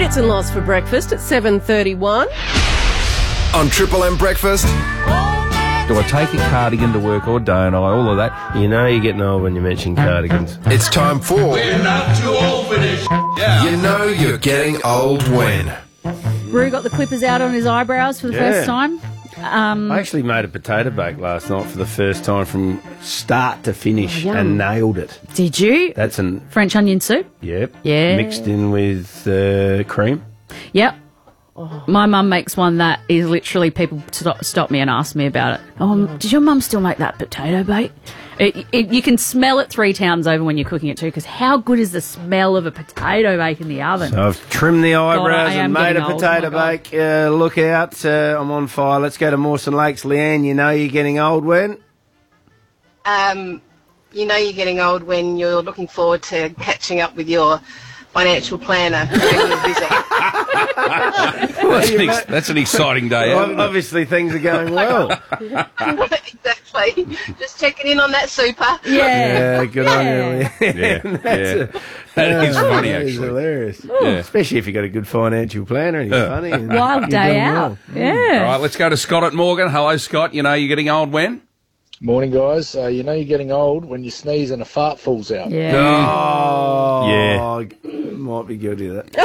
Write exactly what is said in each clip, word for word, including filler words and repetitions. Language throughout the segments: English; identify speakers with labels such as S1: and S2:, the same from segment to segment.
S1: It's and Loss for breakfast at seven thirty-one.
S2: On Triple M Breakfast.
S3: Do I take a cardigan to work or don't I? All of that.
S4: You know you're getting old when you mention cardigans.
S2: It's time for...
S5: We're not too old for this.
S2: Yeah. You know you're getting old when...
S6: Rue got the clippers out on his eyebrows for the
S4: Yeah.
S6: first time. Um,
S4: I actually made a potato bake last night for the first time from start to finish
S6: Yum.
S4: and nailed it.
S6: did you?
S4: That's an...
S6: French onion soup?
S4: Yep.
S6: Yeah.
S4: Mixed in with uh, cream.
S6: Yep. My mum makes one that is literally people stop, stop me and ask me about it. Oh, does your mum still make that potato bake? It, it, you can smell it three towns over when you're cooking it too, because how good is the smell of a potato bake in the oven?
S4: So I've trimmed the eyebrows
S6: I am
S4: and made a
S6: getting old.
S4: potato
S6: Oh my God.
S4: bake. Uh, look out. Uh, I'm on fire. Let's go to Mawson Lakes. Leanne, you know you're getting old when?
S7: Um, you know you're getting old when you're looking forward to catching up with your financial planner during your visit.
S3: That's an, ex- that's an exciting day out.
S4: Well, obviously things are going well.
S7: Exactly. Just checking in on that super.
S4: Yeah, good on you,
S3: Yeah,
S4: Leanne.
S3: yeah. That is funny,
S4: That is
S3: actually.
S4: hilarious.
S3: Yeah.
S4: Especially if you've got a good financial planner and he's
S3: Yeah.
S4: funny. And
S6: Wild
S4: you're
S6: day
S4: doing
S6: out.
S4: well.
S6: Yeah.
S3: All right, let's go to Scott at Morgan. Hello, Scott. You know you're getting old when?
S8: Morning, guys. Uh, you know you're getting old when you sneeze and a fart falls out.
S6: Yeah.
S4: Oh,
S3: Yeah.
S4: might be guilty of that.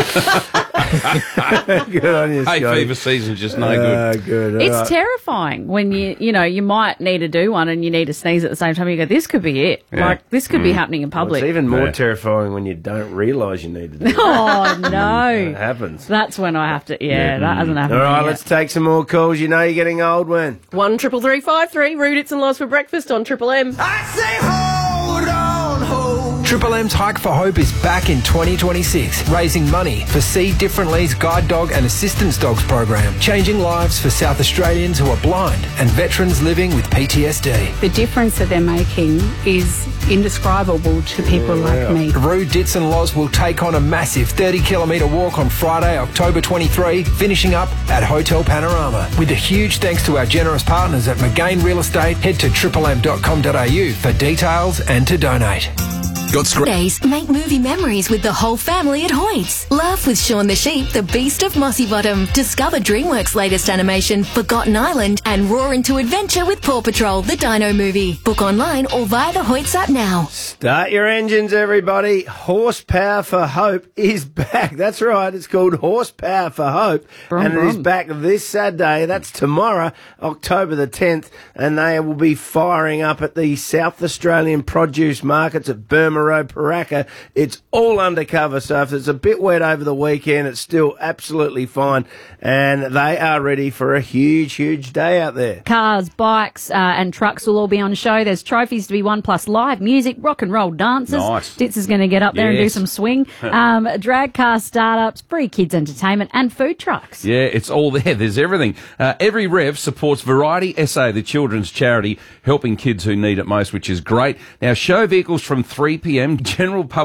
S4: Good on you,
S3: Hay
S4: Scotty.
S3: fever season's just no good.
S4: Uh, good.
S6: It's
S4: All right.
S6: terrifying when you, you know, you might need to do one and you need to sneeze at the same time. You go, this could be it.
S3: Yeah.
S6: Like, this could be happening in
S4: Well,
S6: public.
S4: it's even more
S3: Yeah.
S4: terrifying when you don't realise you need to do it.
S6: Oh,
S4: That
S6: no.
S4: happens.
S6: That's when I have to, yeah, that hasn't happened.
S4: All right,
S6: yet.
S4: let's take some more calls. You know you're getting old when?
S1: One triple three five three. Rude, It's and Loss for breakfast on Triple M.
S2: I say hold on, hold. Triple M's Hike for Hope is back in twenty twenty-six, raising money for See Differently's Guide Dog and Assistance Dogs program, changing lives for South Australians who are blind and veterans living with P T S D.
S9: The difference that they're making is indescribable to people like me.
S2: Rue, Ditz and Loz will take on a massive thirty kilometre walk on Friday, October twenty-third, finishing up at Hotel Panorama. With a huge thanks to our generous partners at McGain Real Estate, head to triple m dot com dot a u for details and to donate. Got scr-
S10: Days make movie memories with the whole family at Hoyts. Laugh with Shaun the Sheep, the Beast of Mossy Bottom. Discover DreamWorks' latest animation, Forgotten Island, and roar into adventure with Paw Patrol, the Dino movie. Book online or via the Hoyts app now.
S4: Start your engines, everybody. Horsepower for Hope is back. That's right. It's called Horsepower for Hope.
S6: Brum,
S4: and it is
S6: brum.
S4: back this Saturday. That's tomorrow, October the tenth. And they will be firing up at the South Australian produce markets at Burma Road, Paraka. It's all undercover, so if it's a bit wet over the weekend, it's still absolutely fine. And they are ready for a huge, huge day out there.
S6: Cars, bikes, uh, and trucks will all be on show. There's trophies to be won, plus live music, rock and roll dances.
S3: Nice.
S6: Ditz is going to get up there and do
S3: Yes.
S6: some swing. Um, drag car startups, free kids entertainment, and food trucks.
S3: Yeah, it's all there. There's everything. Uh, Every Rev supports Variety S A, the children's charity, helping kids who need it most, which is great. Now, show vehicles from three p m, general public